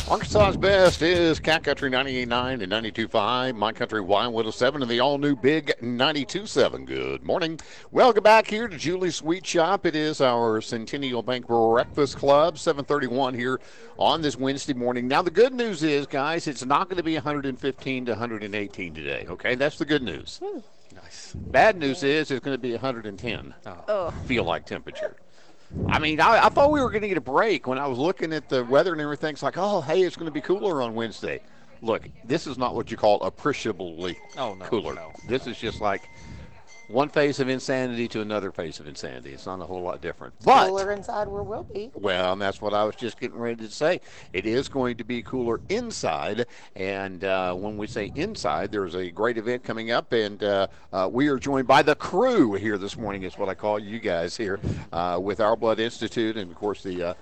Arkansas's best is Cat Country 98.9 and 92.5, My Country Y107, and the all-new Big 92.7. Good morning. Welcome back here to Julie's Sweet Shop. It is our Centennial Bank Breakfast Club, 7:31 here on this Wednesday morning. Now, the good news is, guys, it's not going to be 115 to 118 today, okay? That's the good news. Nice. Bad news is it's going to be 110 Oh, Oh, feel like temperature. I mean, I thought we were going to get a break when I was looking at the weather and everything. It's like, oh, hey, it's going to be cooler on Wednesday. Look, this is not what you call appreciably oh no, cooler. no. This is just like one phase of insanity to another phase of insanity. It's not a whole lot different. But cooler inside where we'll be. well, and that's what I was just getting ready to say. It is going to be cooler inside, and when we say inside, there's a great event coming up, and we are joined by the crew here this morning. Is what I call you guys here with Our Blood Institute, and of course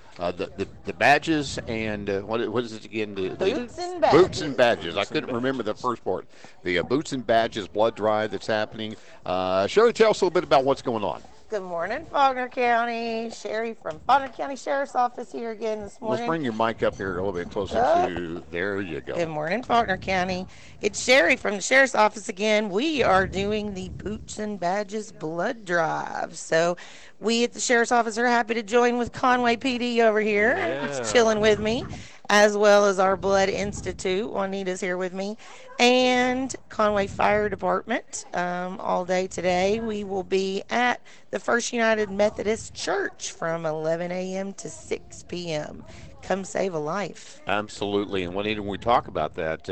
the badges and what is it again? Boots and badges. Boots and badges. I couldn't remember the first part. The boots and badges blood drive that's happening. Sherry, tell us a little bit about what's going on. Good morning, Faulkner County. Sherry from Faulkner County Sheriff's Office here again this Let's morning. bring your mic up here a little bit closer to. There you go. Good morning, Faulkner County. It's Sherry from the Sheriff's Office again. We are doing the Boots and Badges blood drive. So we at the Sheriff's Office are happy to join with Conway PD over here. It's chilling with me, as well as our Blood Institute. Juanita's here with me. And Conway Fire Department all day today. We will be at the First United Methodist Church from 11 a.m. to 6 p.m. Come save a life. Absolutely, and when we talk about that,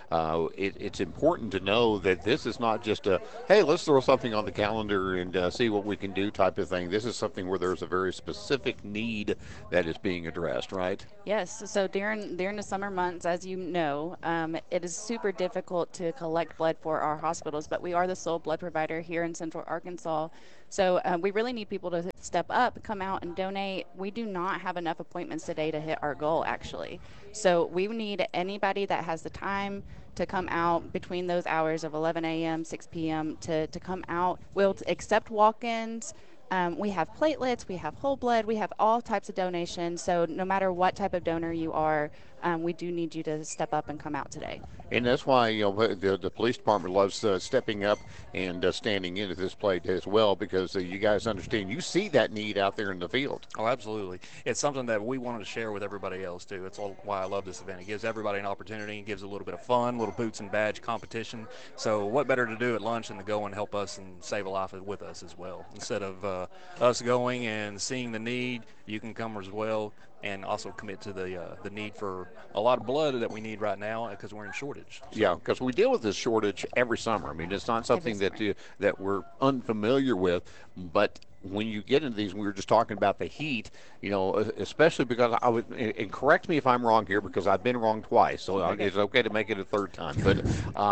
it's important to know that this is not just a hey, let's throw something on the calendar and see what we can do type of thing. This is something where there's a very specific need that is being addressed, right? Yes, so during the summer months, as you know, it is super difficult to collect blood for our hospitals, but we are the sole blood provider here in Central Arkansas. So we really need people to step up, come out and donate. We do not have enough appointments today to hit our goal, actually. So we need anybody that has the time to come out between those hours of 11 a.m., 6 p.m. to come out. We'll accept walk-ins. We have platelets, we have whole blood, we have all types of donations. So no matter what type of donor you are, we do need you to step up and come out today. And that's why the police department loves stepping up and standing into this plate as well, because you guys understand you see that need out there in the field. Oh, absolutely. It's something that we wanted to share with everybody else too. It's all why I love this event. It gives everybody an opportunity. It gives a little bit of fun, little boots and badge competition. So what better to do at lunch than to go and help us and save a life with us as well. Instead of us going and seeing the need, you can come as well and also commit to the need for a lot of blood that we need right now because we're in shortage. So. Yeah, because we deal with this shortage every summer. I mean, it's not something that we're unfamiliar with, but when you get into these, we were just talking about the heat, especially because I would, and correct me if I'm wrong here because I've been wrong twice, so it's okay to make it a third time. But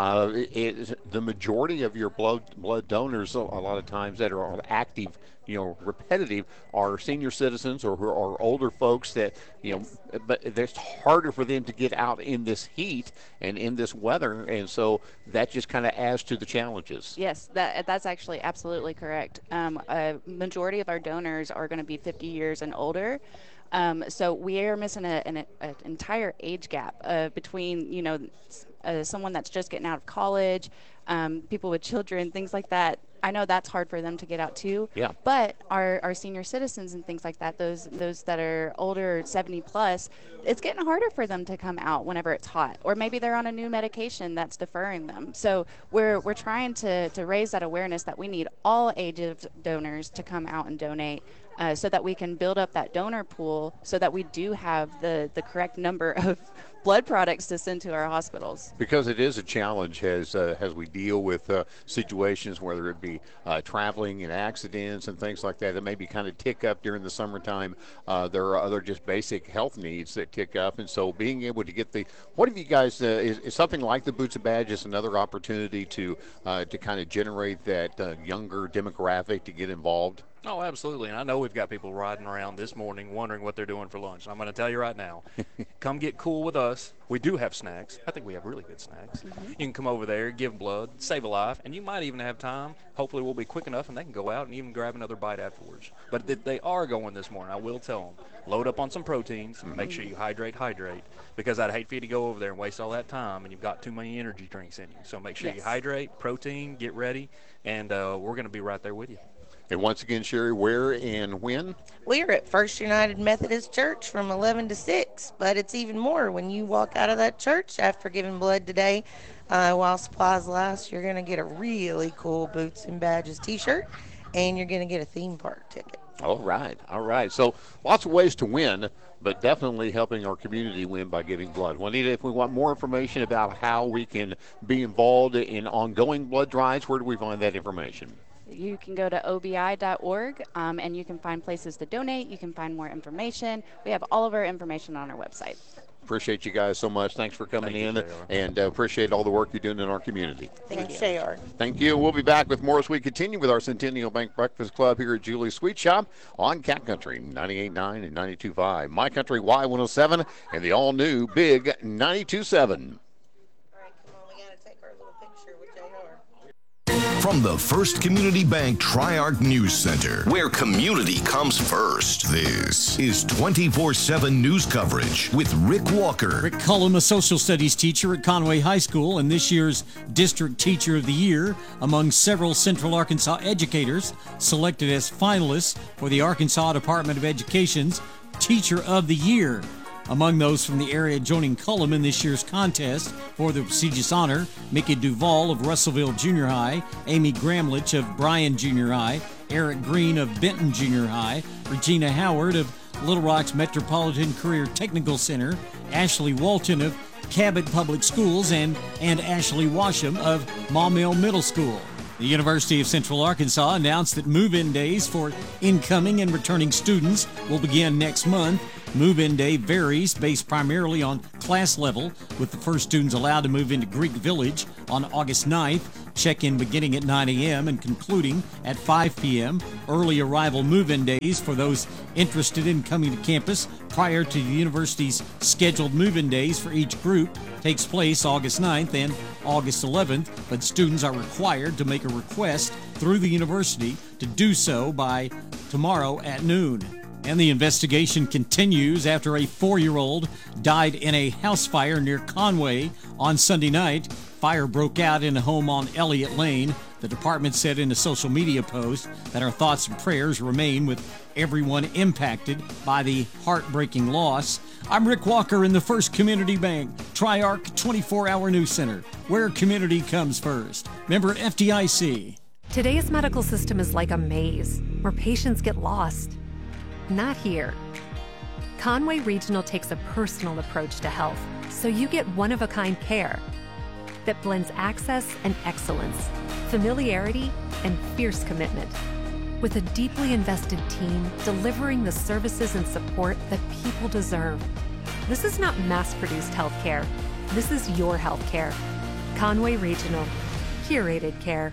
the majority of your blood donors, a lot of times that are active, repetitive, are senior citizens or older folks that, but it's harder for them to get out in this heat and in this weather, and so that just kind of adds to the challenges. Yes, that's actually absolutely correct. A majority of our donors are going to be 50 years and older. So we are missing an entire age gap between, someone that's just getting out of college, people with children, things like that. I know that's hard for them to get out too. Yeah. But our senior citizens and things like that, those that are older, 70 plus, it's getting harder for them to come out whenever it's hot, or maybe they're on a new medication that's deferring them. So we're trying to raise that awareness that we need all ages of donors to come out and donate. So that we can build up that donor pool so that we do have the correct number of blood products to send to our hospitals. Because it is a challenge as we deal with situations, whether it be traveling and accidents and things like that, that maybe kind of tick up during the summertime. There are other just basic health needs that tick up. And so being able to get what have you guys, is something like the Boots and Badges another opportunity to kind of generate that younger demographic to get involved? Oh, absolutely. And I know we've got people riding around this morning wondering what they're doing for lunch. And I'm going to tell you right now, come get cool with us. We do have snacks. I think we have really good snacks. You can come over there, give blood, save a life, and you might even have time. Hopefully we'll be quick enough and they can go out and even grab another bite afterwards. But if they are going this morning, I will tell them, load up on some proteins, make sure you hydrate, because I'd hate for you to go over there and waste all that time and you've got too many energy drinks in you. So make sure you Yes. hydrate, protein, get ready, and we're going to be right there with you. And once again, Sherry, where and when? We're at First United Methodist Church from 11 to 6, but it's even more when you walk out of that church after giving blood today. While supplies last, you're going to get a really cool Boots and Badges t-shirt, and you're going to get a theme park ticket. All right, all right. So lots of ways to win, but definitely helping our community win by giving blood. Juanita, if we want more information about how we can be involved in ongoing blood drives, where do we find that information? You can go to obi.org and you can find places to donate. You can find more information. We have all of our information on our website. Appreciate you guys so much. Thanks for coming Thank you, in, JR. and appreciate all the work you're doing in our community. Thanks, JR. Thank you. We'll be back with more as we continue with our Centennial Bank Breakfast Club here at Julie's Sweet Shop on Cat Country 98.9 and 92.5. My Country Y107 and the all-new Big 92.7. All right, come on, we got to take our little picture with JR. From the First Community Bank Triarch News Center, where community comes first. This is 24/7 news coverage with Rick Walker. Rick Cullum, a social studies teacher at Conway High School and this year's District Teacher of the Year, among several Central Arkansas educators selected as finalists for the Arkansas Department of Education's Teacher of the Year. Among those from the area joining Cullum in this year's contest for the prestigious honor, Mickey Duvall of Russellville Junior High, Amy Gramlich of Bryan Junior High, Eric Green of Benton Junior High, Regina Howard of Little Rock's Metropolitan Career Technical Center, Ashley Walton of Cabot Public Schools, and Ashley Washam of Maumelle Middle School. The University of Central Arkansas announced that move-in days for incoming and returning students will begin next month. Move-in day varies based primarily on class level, with the first students allowed to move into Greek Village on August 9th, check-in beginning at 9 a.m. and concluding at 5 p.m. Early arrival move-in days for those interested in coming to campus prior to the university's scheduled move-in days for each group takes place August 9th and August 11th, but students are required to make a request through the university to do so by tomorrow at noon. And the investigation continues after a 4-year-old died in a house fire near Conway on Sunday night. Fire broke out in a home on Elliott Lane. The department said in a social media post that our thoughts and prayers remain with everyone impacted by the heartbreaking loss. I'm Rick Walker in the First Community Bank Triarch 24-hour news center, where community comes first. Member FDIC. Today's medical system is like a maze where patients get lost. Not here. Conway Regional takes a personal approach to health, so you get one-of-a-kind care that blends access and excellence, familiarity and fierce commitment, with a deeply invested team delivering the services and support that people deserve. This is not mass-produced healthcare. This is your healthcare. Conway Regional. Curated care.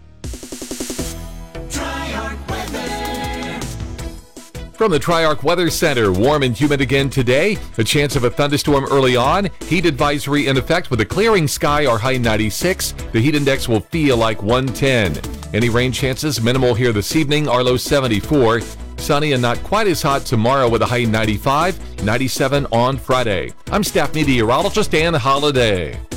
From the Triarch Weather Center, warm and humid again today. A chance of a thunderstorm early on. Heat advisory in effect with a clearing sky, our high 96. The heat index will feel like 110. Any rain chances minimal here this evening, our low 74. Sunny and not quite as hot tomorrow with a high 95, 97 on Friday. I'm staff meteorologist Ann Holliday.